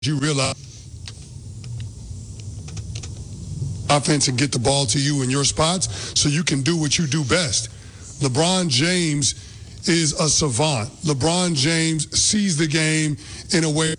you realize offense and get the ball to you in your spots so you can do what you do best. LeBron James is a savant. LeBron James sees the game in a way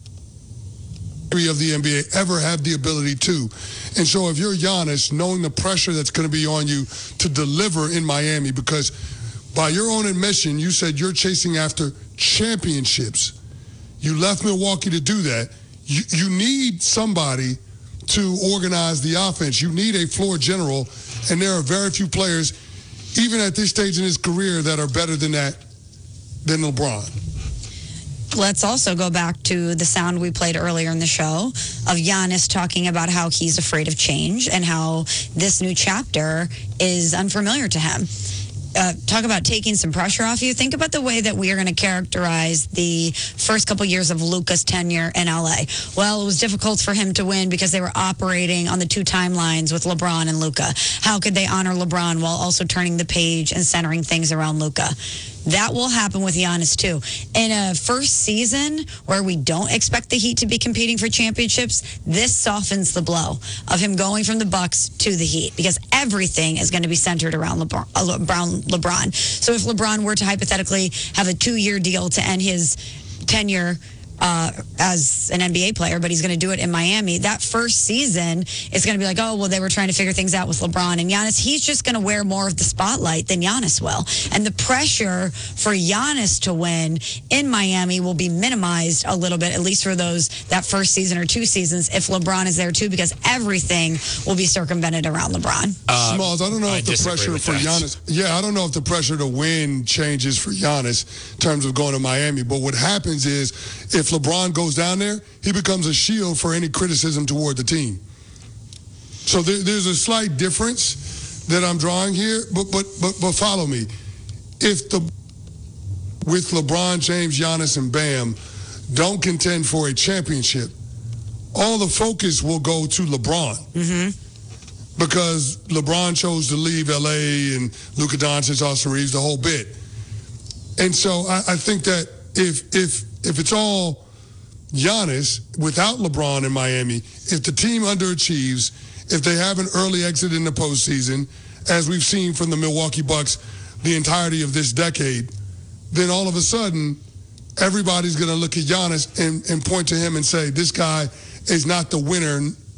of the NBA ever have the ability to. And so if you're Giannis, knowing the pressure that's going to be on you to deliver in Miami, because by your own admission, you said you're chasing after championships. You left Milwaukee to do that. You need somebody to organize the offense. You need a floor general, and there are very few players, even at this stage in his career, that are better than that, than LeBron. Let's also go back to the sound we played earlier in the show of Giannis talking about how he's afraid of change and how this new chapter is unfamiliar to him. Talk about taking some pressure off you. Think about the way that we are going to characterize the first couple years of Luka's tenure in LA. Well, it was difficult for him to win because they were operating on the two timelines with LeBron and Luka. How could they honor LeBron while also turning the page and centering things around Luka? That will happen with Giannis, too. In a first season where we don't expect the Heat to be competing for championships, this softens the blow of him going from the Bucks to the Heat because everything is going to be centered around LeBron. So if LeBron were to hypothetically have a 2-year deal to end his tenure as an NBA player, but he's going to do it in Miami, that first season is going to be like, oh, well, they were trying to figure things out with LeBron and Giannis. He's just going to wear more of the spotlight than Giannis will. And the pressure for Giannis to win in Miami will be minimized a little bit, at least for that first season or 2 seasons, if LeBron is there too, because everything will be circumvented around LeBron. Smalls, I don't know if the pressure for Giannis, I don't know if the pressure to win changes for Giannis in terms of going to Miami, but what happens is if LeBron goes down there, he becomes a shield for any criticism toward the team. So there's a slight difference that I'm drawing here, but follow me. With LeBron James, Giannis, and Bam don't contend for a championship, all the focus will go to LeBron. Mm-hmm. Because LeBron chose to leave LA and Luka Doncic, Austin Reeves, the whole bit. And so I think that if it's all Giannis without LeBron in Miami, if the team underachieves, if they have an early exit in the postseason, as we've seen from the Milwaukee Bucks the entirety of this decade, then all of a sudden everybody's going to look at Giannis and point to him and say, this guy is not the winner,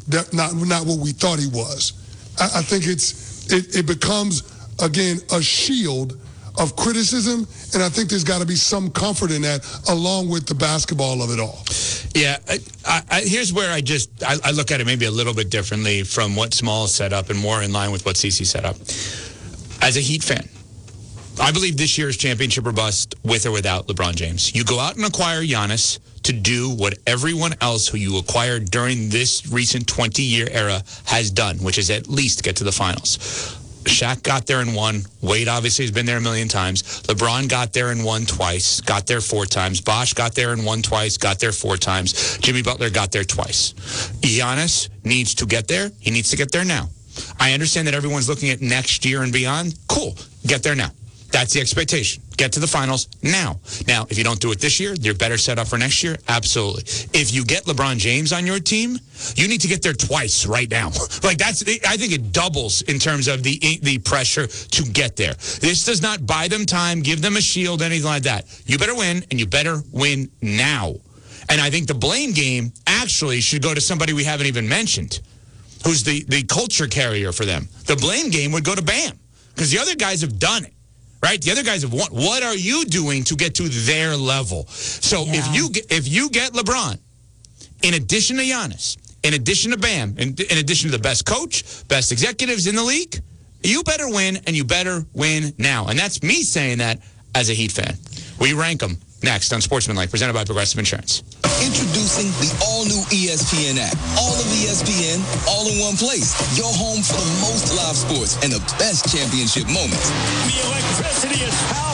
not what we thought he was. I think it becomes, again, a shield of criticism, and I think there's got to be some comfort in that, along with the basketball of it all. Yeah, here's where I look at it maybe a little bit differently from what Small set up and more in line with what CC set up. As a Heat fan, I believe this year is championship or bust with or without LeBron James. You go out and acquire Giannis to do what everyone else who you acquired during this recent 20-year era has done, which is at least get to the finals. Shaq got there and won. Wade obviously has been there a million times. LeBron got there and won twice, got there 4 times. Bosh got there and won twice, got there 4 times. Jimmy Butler got there twice. Giannis needs to get there. He needs to get there now. I understand that everyone's looking at next year and beyond. Cool. Get there now. That's the expectation. Get to the finals now. Now, if you don't do it this year, you're better set up for next year? Absolutely. If you get LeBron James on your team, you need to get there twice right now. I think it doubles in terms of the pressure to get there. This does not buy them time, give them a shield, anything like that. You better win, and you better win now. And I think the blame game actually should go to somebody we haven't even mentioned, who's the culture carrier for them. The blame game would go to Bam, because the other guys have done it. Right? The other guys have won. What are you doing to get to their level? So if you get LeBron, in addition to Giannis, in addition to Bam, in addition to the best coach, best executives in the league, you better win, and you better win now. And that's me saying that as a Heat fan. We rank them next on Sportsmanlike, presented by Progressive Insurance. Introducing the all-new ESPN app. All of ESPN, all in one place. Your home for the most live sports and the best championship moments. The electricity is palpable.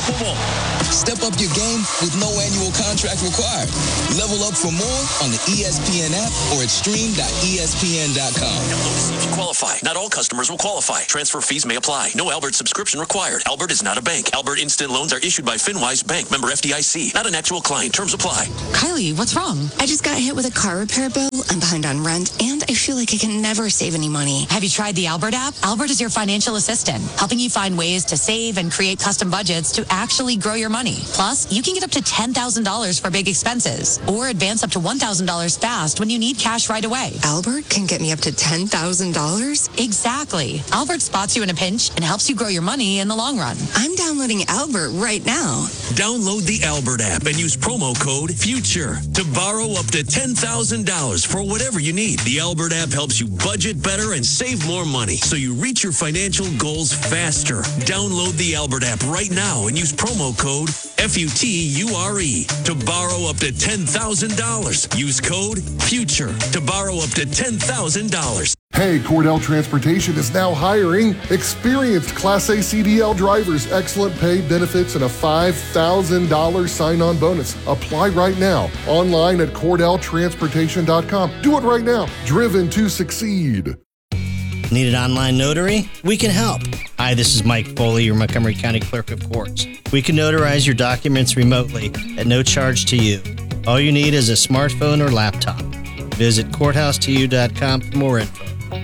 Como. Step up your game with no annual contract required. Level up for more on the ESPN app or at stream.espn.com. Download to see if you qualify. Not all customers will qualify. Transfer fees may apply. No Albert subscription required. Albert is not a bank. Albert Instant Loans are issued by FinWise Bank, member FDIC. Not an actual client. Terms apply. Kylie, what's wrong? I just got hit with a car repair bill. I'm behind on rent, and I feel like I can never save any money. Have you tried the Albert app? Albert is your financial assistant, helping you find ways to save and create custom budgets to actually grow your money. Plus, you can get up to $10,000 for big expenses or advance up to $1,000 fast when you need cash right away. Albert can get me up to $10,000? Exactly. Albert spots you in a pinch and helps you grow your money in the long run. I'm downloading Albert right now. Download the Albert app and use promo code FUTURE to borrow up to $10,000 for whatever you need. The Albert app helps you budget better and save more money so you reach your financial goals faster. Download the Albert app right now and use promo code FUTURE to borrow up to $10,000. Use code FUTURE to borrow up to $10,000. Hey, Cordell Transportation is now hiring experienced Class A CDL drivers, excellent pay, benefits, and a $5,000 sign-on bonus. Apply right now, online at CordellTransportation.com. Do it right now. Driven to succeed. Need an online notary? We can help. Hi, this is Mike Foley, your Montgomery County Clerk of Courts. We can notarize your documents remotely at no charge to you. All you need is a smartphone or laptop. Visit CourthouseToYou.com for more info.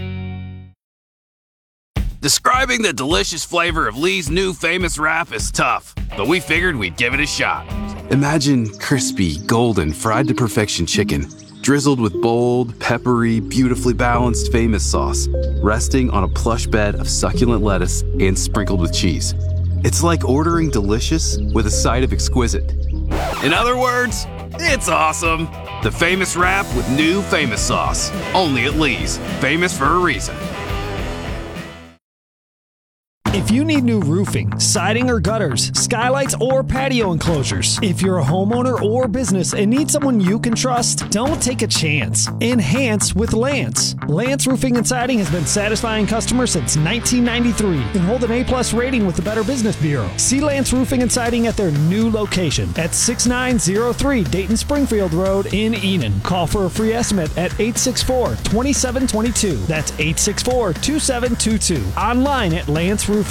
Describing the delicious flavor of Lee's new famous wrap is tough, but we figured we'd give it a shot. Imagine crispy, golden, fried to perfection chicken, drizzled with bold, peppery, beautifully balanced famous sauce, resting on a plush bed of succulent lettuce and sprinkled with cheese. It's like ordering delicious with a side of exquisite. In other words, it's awesome. The famous wrap with new famous sauce. Only at Lee's. Famous for a reason. If you need new roofing, siding or gutters, skylights or patio enclosures, if you're a homeowner or business and need someone you can trust, don't take a chance. Enhance with Lance. Lance Roofing and Siding has been satisfying customers since 1993 and hold an A+ rating with the Better Business Bureau. See Lance Roofing and Siding at their new location at 6903 Dayton Springfield Road in Enon. Call for a free estimate at 864-2722. That's 864-2722. Online at lanceroofing.com.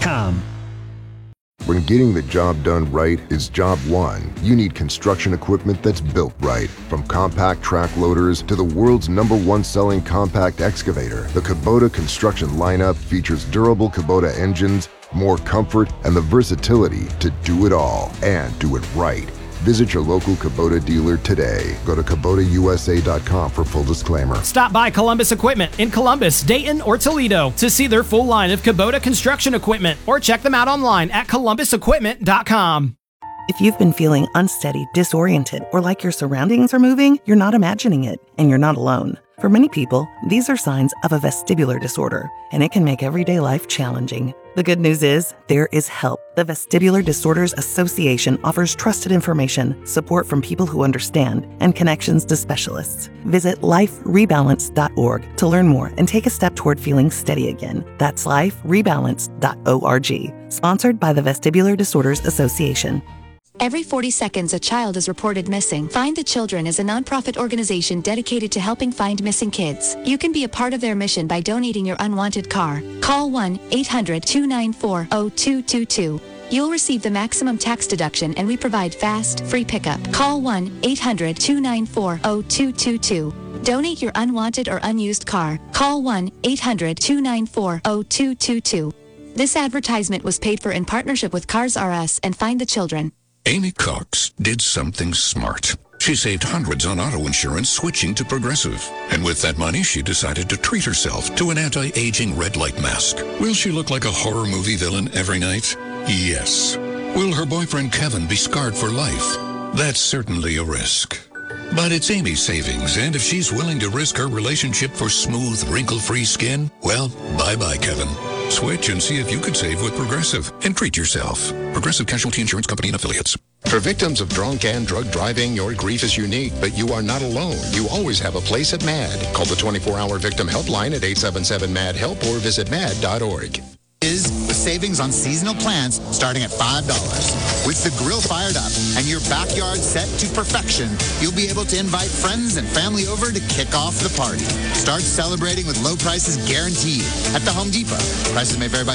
When getting the job done right is job one, you need construction equipment that's built right. From compact track loaders to the world's #1 selling compact excavator, the Kubota construction lineup features durable Kubota engines, more comfort, and the versatility to do it all and do it right. Visit your local Kubota dealer today. Go to KubotaUSA.com for full disclaimer. Stop by Columbus Equipment in Columbus, Dayton, or Toledo to see their full line of Kubota construction equipment, or check them out online at ColumbusEquipment.com. If you've been feeling unsteady, disoriented, or like your surroundings are moving, you're not imagining it, and you're not alone. For many people, these are signs of a vestibular disorder, and it can make everyday life challenging. The good news is, there is help. The Vestibular Disorders Association offers trusted information, support from people who understand, and connections to specialists. Visit liferebalance.org to learn more and take a step toward feeling steady again. That's liferebalance.org. Sponsored by the Vestibular Disorders Association. Every 40 seconds, a child is reported missing. Find the Children is a nonprofit organization dedicated to helping find missing kids. You can be a part of their mission by donating your unwanted car. Call 1-800-294-0222. You'll receive the maximum tax deduction, and we provide fast, free pickup. Call 1-800-294-0222. Donate your unwanted or unused car. Call 1-800-294-0222. This advertisement was paid for in partnership with Cars R Us and Find the Children. Amy Cox did something smart. She saved hundreds on auto insurance switching to Progressive. And with that money, she decided to treat herself to an anti-aging red light mask. Will she look like a horror movie villain every night? Yes. Will her boyfriend Kevin be scarred for life? That's certainly a risk. But it's Amy's savings, and if she's willing to risk her relationship for smooth, wrinkle-free skin, well, bye-bye, Kevin. Switch and see if you could save with Progressive and treat yourself. Progressive Casualty Insurance Company and Affiliates. For victims of drunk and drug driving, your grief is unique, but you are not alone. You always have a place at MAD. Call the 24-hour victim helpline at 877-MAD-HELP or visit mad.org. With savings on seasonal plants starting at $5. With the grill fired up and your backyard set to perfection, you'll be able to invite friends and family over to kick off the party. Start celebrating with low prices guaranteed at the Home Depot. Prices may vary by